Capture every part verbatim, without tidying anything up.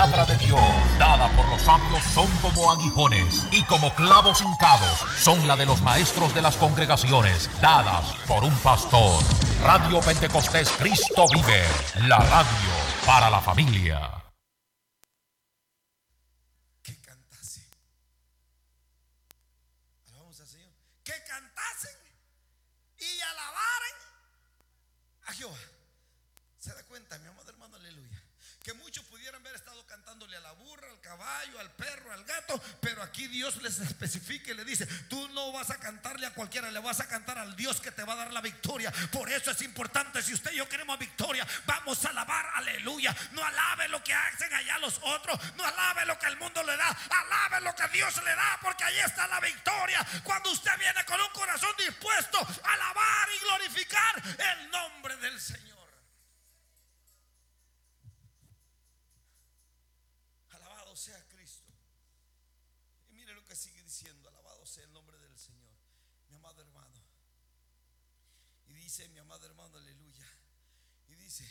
palabra de Dios, dada por los sabios, son como aguijones y como clavos hincados, son la de los maestros de las congregaciones, dadas por un pastor. Radio Pentecostés Cristo Vive, la radio para la familia. Que cantasen. Alabamos al Señor. Que cantasen y alabaren a Jehová. ¿Se da cuenta, mi amado hermano? Aleluya. Que muchos pudieran haber estado cantándole a la burra, al caballo, al perro, al gato, pero aquí Dios les especifica y le dice: tú no vas a cantarle a cualquiera, le vas a cantar al Dios que te va a dar la victoria. Por eso es importante, si usted y yo queremos victoria, vamos a alabar, aleluya. No alabe lo que hacen allá los otros, no alabe lo que el mundo le da, alabe lo que Dios le da, porque ahí está la victoria. Cuando usted viene con un corazón dispuesto a alabar y glorificar el nombre del Señor. Alabado sea Cristo. Y mire lo que sigue diciendo: alabado sea el nombre del Señor, mi amado hermano. Y dice, mi amado hermano, aleluya. Y dice: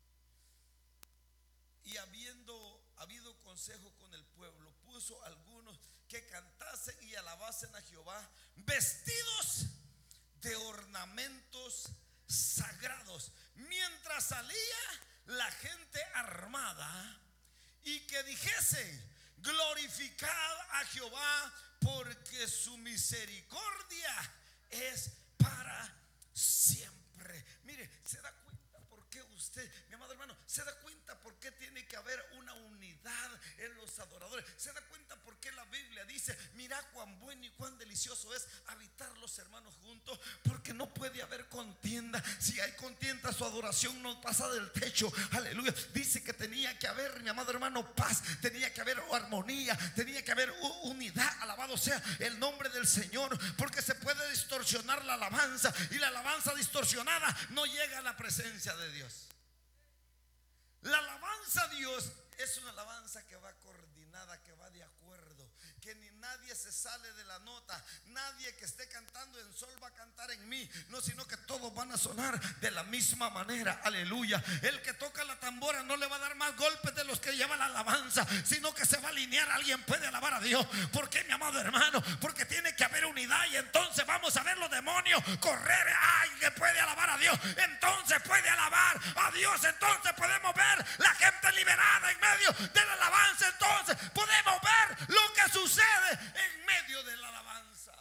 y habiendo habido consejo con el pueblo, puso algunos que cantasen y alabasen a Jehová, vestidos de ornamentos sagrados, mientras salía la gente armada, y que dijesen: glorificad a Jehová, porque su misericordia es para siempre. Mire, se da cuenta por qué usted, mi amado hermano, se da cuenta por qué tiene que haber una unidad en los adoradores. Se da cuenta por qué la Biblia dice: mira cuán bueno y cuán delicioso es habitar los hermanos juntos, porque no puede haber contienda. Si hay contienda, su adoración no pasa del techo. Aleluya. Dice que tenía que haber, mi amado hermano, paz, tenía que haber armonía, tenía que haber unidad. Alabado sea el nombre del Señor, porque se puede distorsionar la alabanza, y la alabanza distorsionada no llega a la presencia de Dios. La alabanza a Dios es una alabanza que va coordinada, que va de acuerdo, que ni nadie se sale de la nota. Nadie que esté cantando en sol va a cantar en mi, no, sino que todos van a sonar de la misma manera. Aleluya. El que toca la tambora no le va a dar más golpes de los que lleva la alabanza, sino que se va a alinear. Alguien puede alabar a Dios. ¿Por qué, mi amado hermano? Porque tiene que haber unidad, y entonces vamos a ver los demonios correr. Ay, que puede alabar a Dios, entonces puede alabar a Dios. Entonces podemos ver la gente liberada en medio de la alabanza. Entonces podemos ver lo que sucede en medio de la alabanza.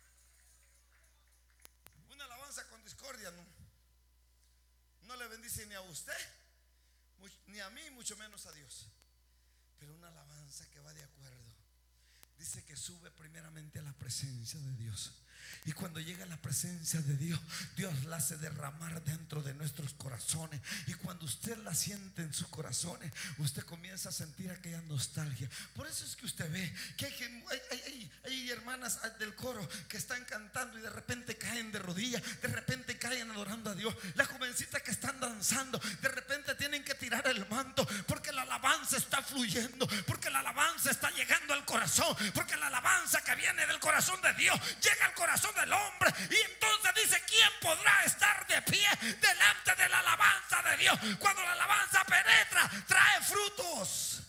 Una alabanza con discordia no, no le bendice ni a usted, ni a mí, mucho menos a Dios. Pero una alabanza que va de acuerdo, dice que sube primeramente a la presencia de Dios. Y cuando llega a la presencia de Dios, Dios la hace derramar dentro de nuestros corazones. Y cuando usted la siente en sus corazones, usted comienza a sentir aquella nostalgia. Por eso es que usted ve que hay, hay, hay, hay hermanas del coro que están cantando y de repente caen de rodillas, de repente caen adorando a Dios. Las jovencitas que están danzando, de repente tienen que tirar el manto, porque la alabanza está fluyendo, porque la alabanza está llegando al corazón, porque la alabanza que viene del corazón de Dios llega al corazón del hombre. Y entonces dice: ¿quién podrá estar de pie delante de la alabanza de Dios? Cuando la alabanza penetra, trae frutos.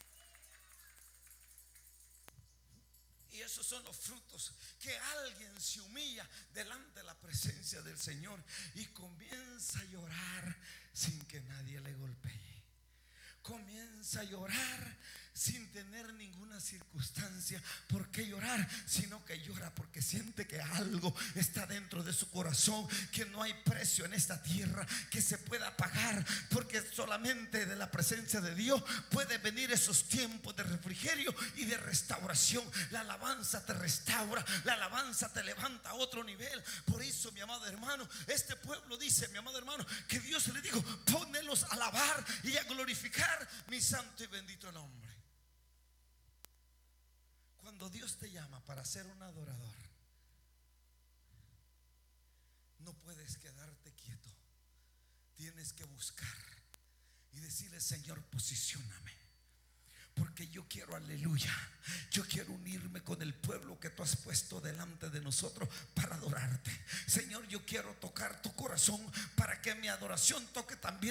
Y esos son los frutos, que alguien se humilla delante de la presencia del Señor y comienza a llorar sin que nadie le golpee. Comienza a llorar sin tener ninguna circunstancia por qué llorar, sino que llora porque siente que algo está dentro de su corazón, que no hay precio en esta tierra que se pueda pagar, porque solamente de la presencia de Dios puede venir esos tiempos de refrigerio y de restauración. La alabanza te restaura, la alabanza te levanta a otro nivel. Por eso, mi amado hermano, este pueblo dice, mi amado hermano, que Dios le dijo: pónelos a alabar y a glorificar mi santo y bendito nombre. Cuando Dios te llama para ser un adorador, no puedes quedarte quieto. Tienes que buscar y decirle: Señor, posicióname, porque yo quiero, aleluya, yo quiero unirme con el pueblo que tú has puesto delante de nosotros para adorarte. Señor, yo quiero tocar tu corazón para que mi adoración toque también